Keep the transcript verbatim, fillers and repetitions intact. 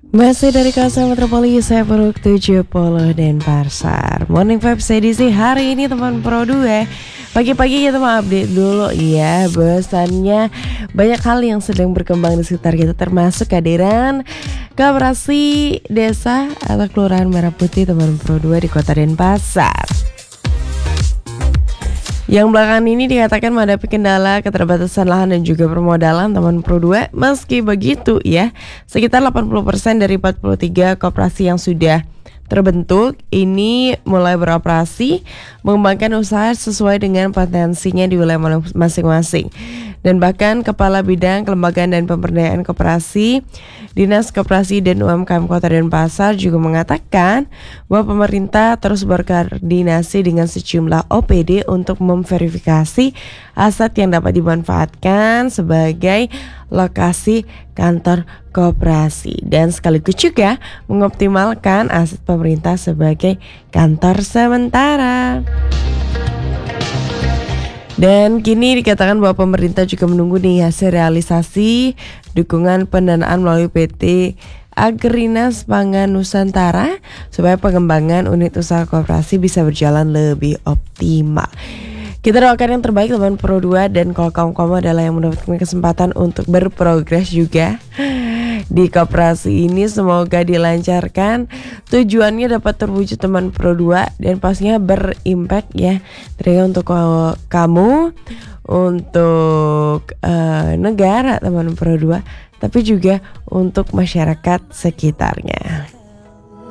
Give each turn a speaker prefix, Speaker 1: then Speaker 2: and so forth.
Speaker 1: Masih dari kawasan Metropolis, saya Peruk tujuh puluh Denpasar. Morning Vibes edisi hari ini teman Pro dua. Pagi-pagi kita mau update dulu ya, bahwasannya banyak hal yang sedang berkembang di sekitar kita, termasuk kehadiran Koperasi Desa atau Kelurahan Merah Putih teman Pro dua di Kota Denpasar. Yang belakangan ini dikatakan menghadapi kendala keterbatasan lahan dan juga permodalan teman Pro dua. Meski begitu ya, sekitar delapan puluh persen dari empat puluh tiga koperasi yang sudah terbentuk ini mulai beroperasi mengembangkan usaha sesuai dengan potensinya di wilayah masing-masing. Dan bahkan Kepala Bidang Kelembagaan dan Pemberdayaan Koperasi Dinas Koperasi dan U M K M Kota Denpasar juga mengatakan bahwa pemerintah terus berkoordinasi dengan sejumlah O P D untuk memverifikasi aset yang dapat dimanfaatkan sebagai lokasi kantor koperasi dan sekaligus juga mengoptimalkan aset pemerintah sebagai kantor sementara. Dan kini dikatakan bahwa pemerintah juga menunggu nih hasil realisasi dukungan pendanaan melalui P T Agrinas Pangan Nusantara supaya pengembangan unit usaha koperasi bisa berjalan lebih optimal. Kita doakan yang terbaik teman Pro dua, dan kalau kamu-kamu adalah yang mendapatkan kesempatan untuk berprogres juga di koperasi ini, semoga dilancarkan, tujuannya dapat terwujud teman Pro dua, dan pastinya berimpact ya, terima untuk kamu, untuk uh, negara teman Pro dua, tapi juga untuk masyarakat sekitarnya.